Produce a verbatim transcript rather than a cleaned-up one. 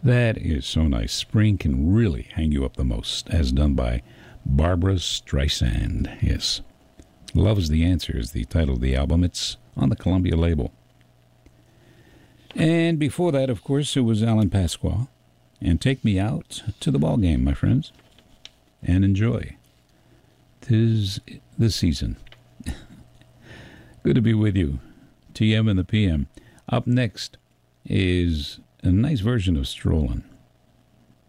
That is so nice. Spring can really hang you up the most, as done by Barbra Streisand. Yes. Love's the Answer is the title of the album. It's on the Columbia label. And before that, of course, it was Alan Pasqua. And Take Me Out to the Ball Game, my friends. And enjoy. 'Tis the season. Good to be with you. T M and the P M. Up next is a nice version of Strollin'.